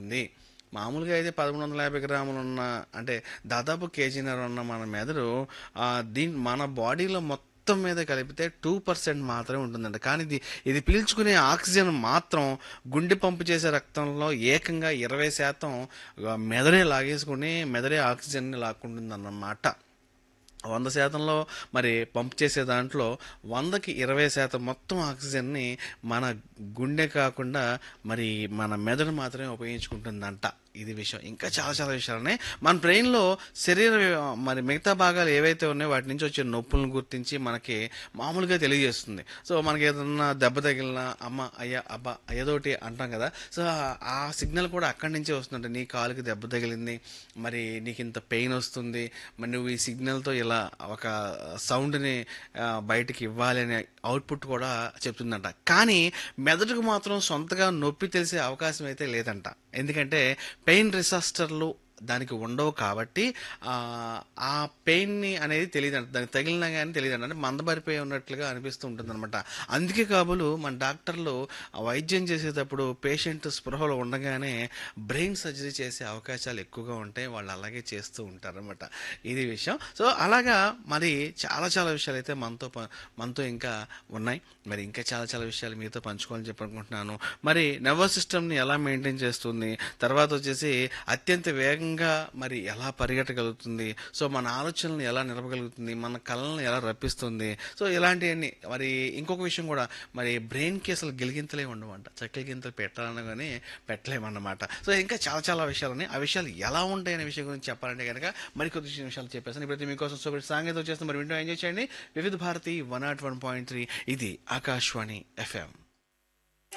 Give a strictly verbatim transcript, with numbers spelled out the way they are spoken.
ఉంటుంది. మామూలుగా అయితే పదమూడు వందల యాభై గ్రాములు ఉన్న అంటే దాదాపు కేజీన్నర ఉన్న మన మెదడు ఆ, దీని మన బాడీలో మొత్తం మీద కలిపితే టూ పర్సెంట్ మాత్రమే ఉంటుందంట. కానీ ఇది ఇది పీల్చుకునే ఆక్సిజన్ మాత్రం గుండె పంపు చేసే రక్తంలో ఏకంగా ఇరవై శాతం ఆ, మెదడే లాగేసుకుని మెదడే ఆక్సిజన్ని లాక్కుంటుంది అన్నమాట. వంద శాతంలో మరి పంప్ చేసే దాంట్లో వందకి ఇరవై శాతం మొత్తం ఆక్సిజన్ని మన గుండె కాకుండా మరి మన మెదడు మాత్రమే ఉపయోగించుకుంటుందంట. ఇది విషయం. ఇంకా చాలా చాలా విషయాలు ఉన్నాయి. మన బ్రెయిన్లో శరీర మరి మిగతా భాగాలు ఏవైతే ఉన్నాయో వాటి నుంచి వచ్చే నొప్పులను గుర్తించి మనకి మామూలుగా తెలియజేస్తుంది. సో మనకి ఏదన్నా దెబ్బ తగిలినా అమ్మ అయ్యా అబ్బా ఏదోటి అంటాం కదా. సో ఆ సిగ్నల్ కూడా అక్కడి నుంచే వస్తుందంట. నీ కాలుకి దెబ్బ తగిలింది, మరి నీకు ఇంత పెయిన్ వస్తుంది, మరి నువ్వు ఈ సిగ్నల్తో ఇలా ఒక సౌండ్ని బయటికి ఇవ్వాలి అనే అవుట్పుట్ కూడా చెప్తుందంట. కానీ మెదడుకు మాత్రం సొంతగా నొప్పి తెలిసే అవకాశం అయితే లేదంట. ఎందుకంటే పెయిన్ రిసెప్టర్లు దానికి ఉండవు కాబట్టి ఆ ఆ పెయిన్ని అనేది తెలియదంట. దానికి తగిలినా కానీ తెలియదంట. అంటే మందబరిపోయి ఉన్నట్లుగా అనిపిస్తూ ఉంటుంది అనమాట. అందుకే కాబోలు మన డాక్టర్లు ఆ వైద్యం చేసేటప్పుడు పేషెంట్ స్పృహలో ఉండగానే బ్రెయిన్ సర్జరీ చేసే అవకాశాలు ఎక్కువగా ఉంటాయి. వాళ్ళు అలాగే చేస్తూ ఉంటారనమాట. ఇది విషయం. సో అలాగా మరి చాలా చాలా విషయాలు అయితే మనతో ప- మనతో ఇంకా ఉన్నాయి. మరి ఇంకా చాలా చాలా విషయాలు మీతో పంచుకోవాలని చెప్పనుకుంటున్నాను. మరి నర్వస్ సిస్టమ్ని ఎలా మెయింటైన్ చేస్తుంది, తర్వాత వచ్చేసి అత్యంత వేగంగా మరి ఎలా పరిగెట్టగలుగుతుంది, సో మన ఆలోచనలను ఎలా నిలపగలుగుతుంది, మన కళలను ఎలా రప్పిస్తుంది, సో ఇలాంటివన్నీ. మరి ఇంకొక విషయం కూడా, మరి బ్రెయిన్కి అసలు గిలిగింతలే ఉండవంట. చక్కెర గింతలు పెట్టాలన్నా కానీ పెట్టలేమన్నమాట. సో ఇంకా చాలా చాలా విషయాలు ఉన్నాయి. ఆ విషయాలు ఎలా ఉంటాయి అనే విషయం గురించి చెప్పాలంటే కనుక మరికొద్ది విషయాలు చెప్పేస్తాను. ఇప్పుడైతే మీకోసం సో సాంగీతం వచ్చేస్తే మరి వింటూ ఎంజాయ్ చేయండి. వివిధ Bharati one not one point three ఇది ఆకాశవాణి ఎఫ్ఎం.